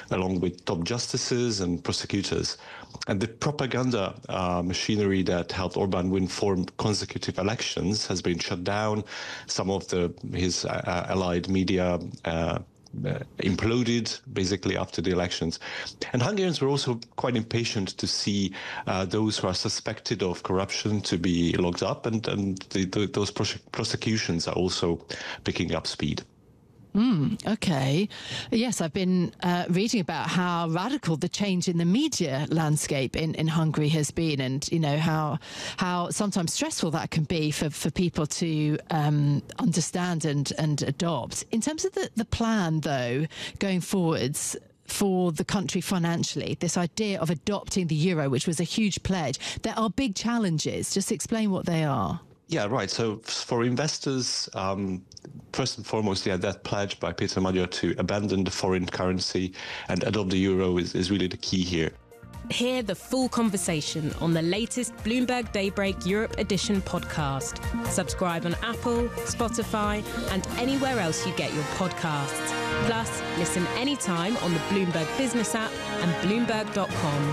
along with top justices and prosecutors. And the propaganda machinery that helped Orban win 4 consecutive elections has been shut down. Some of his allied media imploded basically after the elections. And Hungarians were also quite impatient to see those who are suspected of corruption to be locked up, and those prosecutions are also picking up speed. Okay. Yes, I've been reading about how radical the change in the media landscape in Hungary has been, and, you know, how sometimes stressful that can be for people to understand and adopt. In terms of the plan, though, going forwards for the country financially, this idea of adopting the euro, which was a huge pledge, there are big challenges. Just explain what they are. Yeah, right. So for investors, first and foremost, that pledge by Peter Magyar to abandon the foreign currency and adopt the euro is really the key here. Hear the full conversation on the latest Bloomberg Daybreak Europe Edition podcast. Subscribe on Apple, Spotify, and anywhere else you get your podcasts. Plus, listen anytime on the Bloomberg Business app and Bloomberg.com.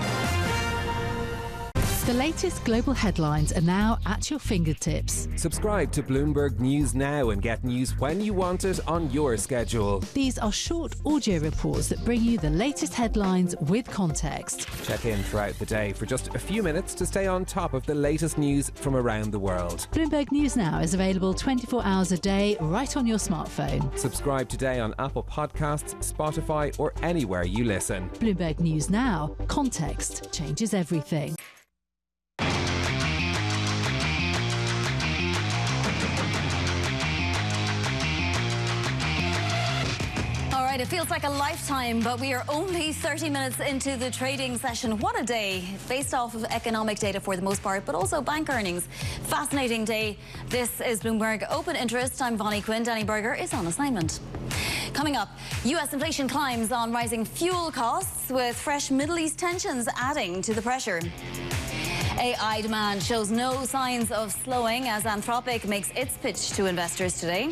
The latest global headlines are now at your fingertips. Subscribe to Bloomberg News now and get news when you want it on your schedule. These are short audio reports that bring you the latest headlines with context. Check in throughout the day for just a few minutes to stay on top of the latest news from around the world. Bloomberg News Now is available 24 hours a day right on your smartphone. Subscribe today on Apple Podcasts, Spotify, or anywhere you listen. Bloomberg News Now. Context changes everything. It feels like a lifetime, but we are only 30 minutes into the trading session. What a day, based off of economic data for the most part, but also bank earnings. Fascinating day. This is Bloomberg Open Interest. I'm Vonnie Quinn. Danny Berger is on assignment. Coming up, U.S. inflation climbs on rising fuel costs, with fresh Middle East tensions adding to the pressure. AI demand shows no signs of slowing as Anthropic makes its pitch to investors today.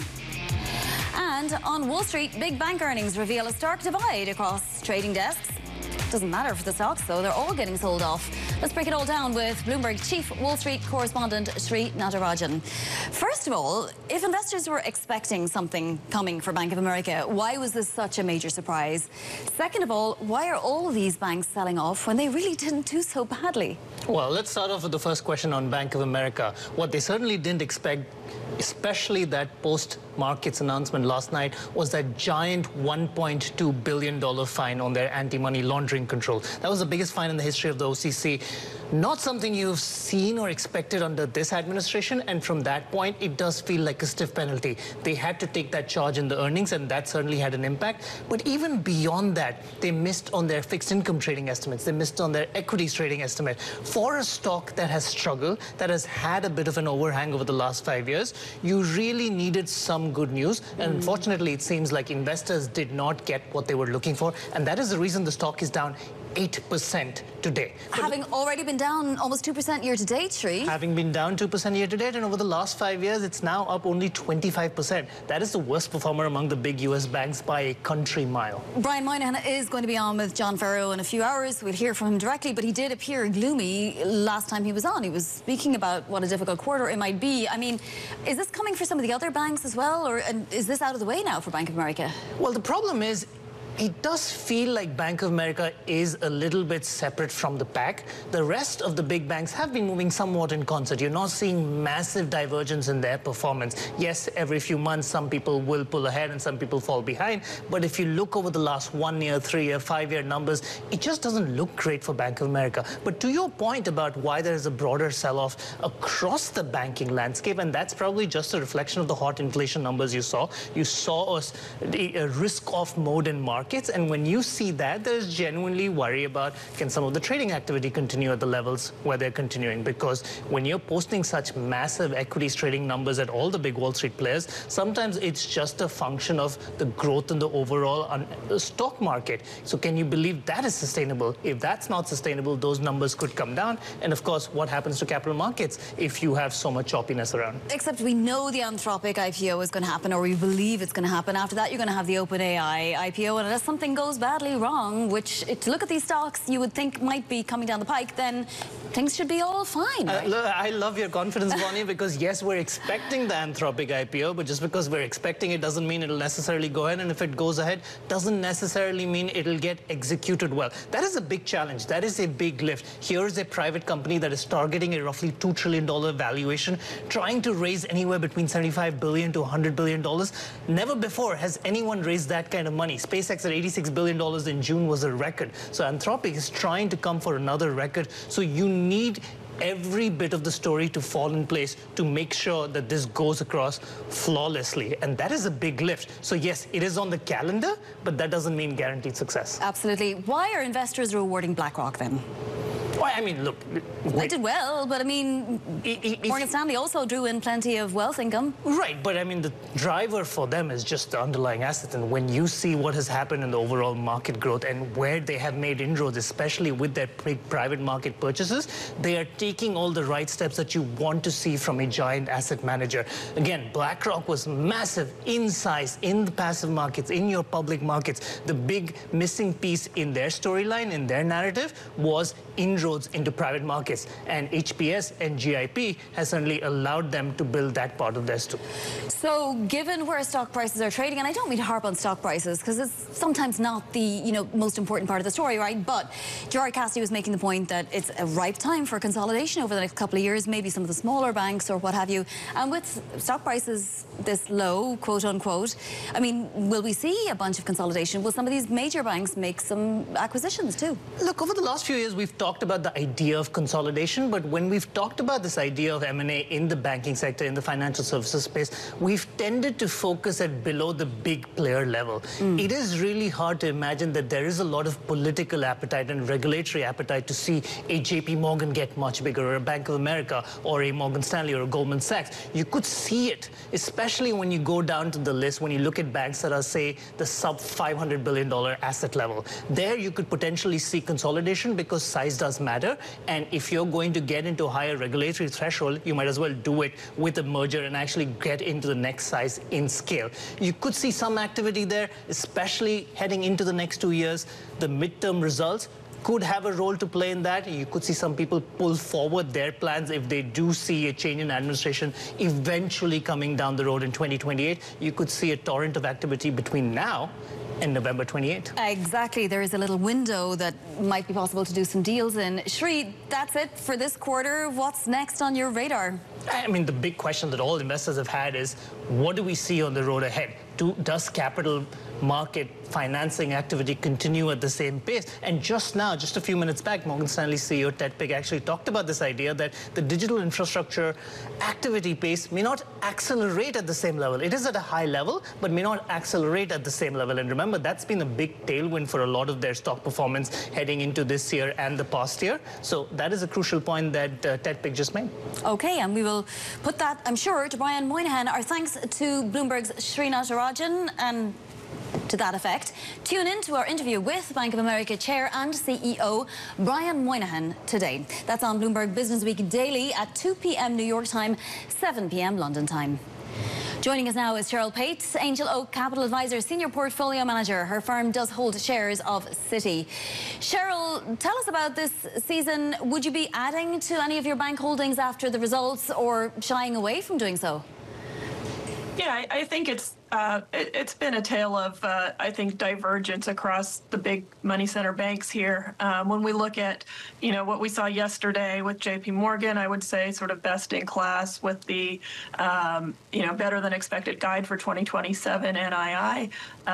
And on Wall Street, big bank earnings reveal a stark divide across trading desks. Doesn't matter for the stocks, though. They're all getting sold off. Let's break it all down with Bloomberg Chief Wall Street correspondent Sri Natarajan. First of all, if investors were expecting something coming for Bank of America, why was this such a major surprise? Second of all, why are all of these banks selling off when they really didn't do so badly? Well, let's start off with the first question on Bank of America. What they certainly didn't expect, especially that post-markets announcement last night, was that giant $1.2 billion fine on their anti-money laundering control. That was the biggest fine in the history of the OCC. Not something you've seen or expected under this administration, and from that point, it does feel like a stiff penalty. They had to take that charge in the earnings, and that certainly had an impact. But even beyond that, they missed on their fixed income trading estimates. They missed on their equities trading estimate. For a stock that has struggled, that has had a bit of an overhang over the last 5 years, you really needed some good news. And unfortunately, it seems like investors did not get what they were looking for. And that is the reason the stock is down 8% today. Having already been down almost 2% year to date, Sri. Having been down 2% year to date, and over the last 5 years, it's now up only 25%. That is the worst performer among the big US banks by a country mile. Brian Moynihan is going to be on with John Ferro in a few hours. We'll hear from him directly, but he did appear gloomy last time he was on. He was speaking about what a difficult quarter it might be. I mean, is this coming for some of the other banks as well, or is this out of the way now for Bank of America? Well, the problem is, it does feel like Bank of America is a little bit separate from the pack. The rest of the big banks have been moving somewhat in concert. You're not seeing massive divergence in their performance. Yes, every few months, some people will pull ahead and some people fall behind. But if you look over the last 1 year, 3 year, 5 year numbers, it just doesn't look great for Bank of America. But to your point about why there is a broader sell-off across the banking landscape, and that's probably just a reflection of the hot inflation numbers you saw. You saw a risk-off mode in markets. And when you see that, there's genuinely worry about, can some of the trading activity continue at the levels where they're continuing? Because when you're posting such massive equities trading numbers at all the big Wall Street players, sometimes it's just a function of the growth in the overall stock market. So can you believe that is sustainable? If that's not sustainable, those numbers could come down. And of course, what happens to capital markets if you have so much choppiness around? Except we know the Anthropic IPO is going to happen, or we believe it's going to happen. After that, you're going to have the OpenAI IPO, and unless something goes badly wrong, which to look at these stocks you would think might be coming down the pike, then things should be all fine. Right? Look, I love your confidence, Bonnie, because yes, we're expecting the Anthropic IPO, but just because we're expecting it doesn't mean it'll necessarily go ahead, and if it goes ahead, doesn't necessarily mean it'll get executed well. That is a big challenge. That is a big lift. Here is a private company that is targeting a roughly $2 trillion valuation, trying to raise anywhere between $75 billion to $100 billion. Never before has anyone raised that kind of money. SpaceX at $86 billion in June was a record. So Anthropic is trying to come for another record. So you need every bit of the story to fall in place to make sure that this goes across flawlessly. And that is a big lift. So yes, it is on the calendar, but that doesn't mean guaranteed success. Absolutely. Why are investors rewarding BlackRock then? Well, I mean, look... They did well, but I mean, Morgan Stanley also drew in plenty of wealth income. Right, but I mean, the driver for them is just the underlying asset. And when you see what has happened in the overall market growth and where they have made inroads, especially with their private market purchases, they are taking all the right steps that you want to see from a giant asset manager. Again, BlackRock was massive in size, in the passive markets, in your public markets. The big missing piece in their storyline, in their narrative, was inroads into private markets, and HPS and GIP has certainly allowed them to build that part of their story. So given where stock prices are trading, and I don't mean to harp on stock prices because it's sometimes not the most important part of the story, right? But Gerard Cassidy was making the point that it's a ripe time for consolidation over the next couple of years, maybe some of the smaller banks or what have you. And with stock prices this low, quote unquote, I mean, will we see a bunch of consolidation? Will some of these major banks make some acquisitions too? Look, over the last few years, we've talked about the idea of consolidation, but when we've talked about this idea of M&A in the banking sector, in the financial services space, we've tended to focus at below the big player level. It is really hard to imagine that there is a lot of political appetite and regulatory appetite to see a JP Morgan get much bigger, or a Bank of America, or a Morgan Stanley, or a Goldman Sachs. You could see it, especially when you go down to the list, when you look at banks that are, say, the sub $500 billion asset level. There you could potentially see consolidation because size does matter. And if you're going to get into a higher regulatory threshold, you might as well do it with a merger and actually get into the next size in scale. You could see some activity there, especially heading into the next 2 years. The midterm results could have a role to play in that. You could see some people pull forward their plans if they do see a change in administration eventually coming down the road in 2028. You could see a torrent of activity between now and November 28th. Exactly. There is a little window that might be possible to do some deals in. Shri, that's it for this quarter. What's next on your radar? I mean, the big question that all investors have had is, what do we see on the road ahead? Does capital market financing activity continue at the same pace? And just now, just a few minutes back, Morgan Stanley CEO Ted Pick actually talked about this idea that the digital infrastructure activity pace may not accelerate at the same level. It is at a high level, but may not accelerate at the same level. And remember, that's been a big tailwind for a lot of their stock performance heading into this year and the past year. So that is a crucial point that Ted Pick just made. Okay, and we will put that, I'm sure, to Brian Moynihan. Our thanks to Bloomberg's Srinath Rajan, and to that effect, tune in to our interview with Bank of America Chair and CEO Brian Moynihan today. That's on Bloomberg Business Week Daily at 2 p.m. New York time, 7 p.m. London time. Joining us now is Cheryl Pate, Angel Oak Capital Advisor, Senior Portfolio Manager. Her firm does hold shares of Citi. Cheryl, tell us about this season. Would you be adding to any of your bank holdings after the results, or shying away from doing so? Yeah, I think it's been a tale of, I think, divergence across the big money center banks here. When we look at, what we saw yesterday with JP Morgan, I would say sort of best in class with the, better than expected guide for 2027 NII,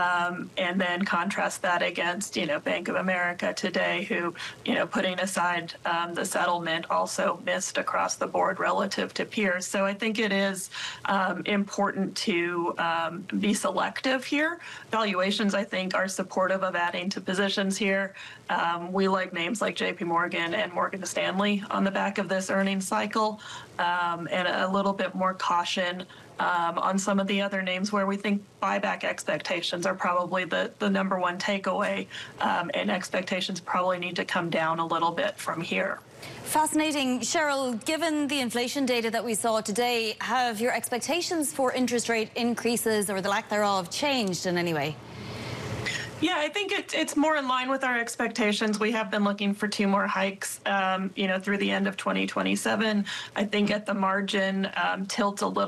and then contrast that against, Bank of America today, who, putting aside the settlement, also missed across the board relative to peers. So I think it is important to be selective here. Valuations, I think, are supportive of adding to positions here. We like names like JP Morgan and Morgan Stanley on the back of this earnings cycle, and a little bit more caution on some of the other names where we think buyback expectations are probably the number one takeaway, and expectations probably need to come down a little bit from here. Fascinating. Cheryl, given the inflation data that we saw today, have your expectations for interest rate increases or the lack thereof changed in any way? Yeah, I think it's more in line with our expectations. We have been looking for 2 more hikes, through the end of 2027. I think at the margin, tilt a little